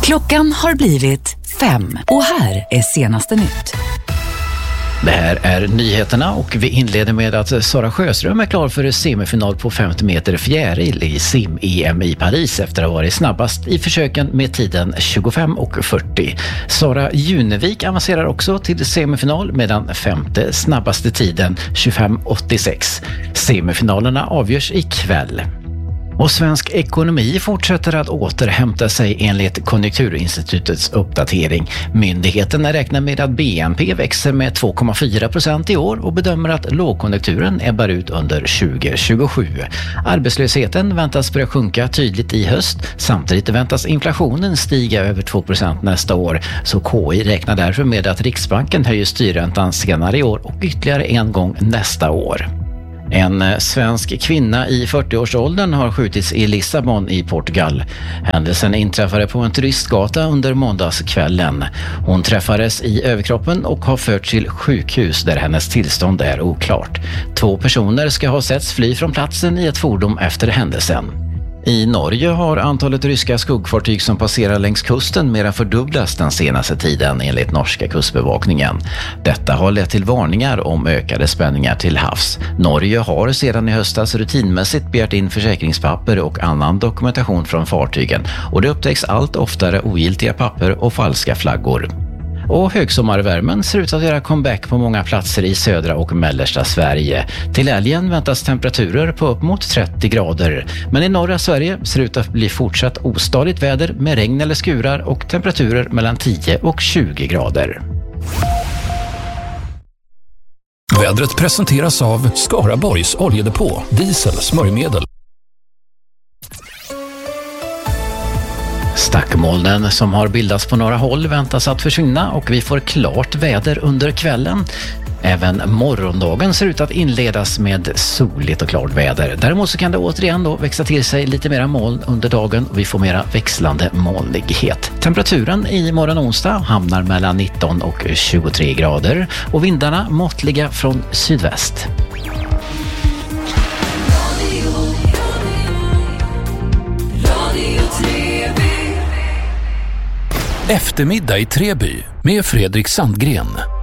Klockan har blivit 5 och här är senaste nytt. Det här är nyheterna och vi inleder med att Sara Sjöström är klar för semifinal på 50 meter fjäril i sim-EM i Paris efter att ha varit snabbast i försöken med tiden 25:40. Sara Junevik avancerar också till semifinal med den femte snabbaste tiden 25:86. Semifinalerna avgörs ikväll. Och svensk ekonomi fortsätter att återhämta sig enligt Konjunkturinstitutets uppdatering. Myndigheten räknar med att BNP växer med 2,4% i år och bedömer att lågkonjunkturen ebbar ut under 2027. Arbetslösheten väntas börja sjunka tydligt i höst. Samtidigt väntas inflationen stiga över 2% nästa år. Så KI räknar därför med att Riksbanken höjer styrräntan senare i år och ytterligare en gång nästa år. En svensk kvinna i 40-årsåldern har skjutits i Lissabon i Portugal. Händelsen inträffade på en turistgata under måndagskvällen. Hon träffades i överkroppen och har förts till sjukhus där hennes tillstånd är oklart. 2 personer ska ha setts fly från platsen i ett fordon efter händelsen. I Norge har antalet ryska skuggfartyg som passerar längs kusten mer än fördubblats den senaste tiden enligt norska kustbevakningen. Detta har lett till varningar om ökade spänningar till havs. Norge har sedan i höstas rutinmässigt begärt in försäkringspapper och annan dokumentation från fartygen och det upptäcks allt oftare ogiltiga papper och falska flaggor. Och högsommarvärmen ser ut att göra comeback på många platser i södra och mellersta Sverige. Till helgen väntas temperaturer på upp mot 30 grader. Men i norra Sverige ser det ut att bli fortsatt ostadigt väder med regn eller skurar och temperaturer mellan 10 och 20 grader. Vädret presenteras av Skaraborgs oljedepå, diesel, smörjmedel. Stackmolnen som har bildats på några håll väntas att försvinna och vi får klart väder under kvällen. Även morgondagen ser ut att inledas med soligt och klart väder. Däremot så kan det återigen då växa till sig lite mera moln under dagen och vi får mera växlande molnighet. Temperaturen i morgon onsdag hamnar mellan 19 och 23 grader och vindarna måttliga från sydväst. Eftermiddag i Treby med Fredrik Sandgren.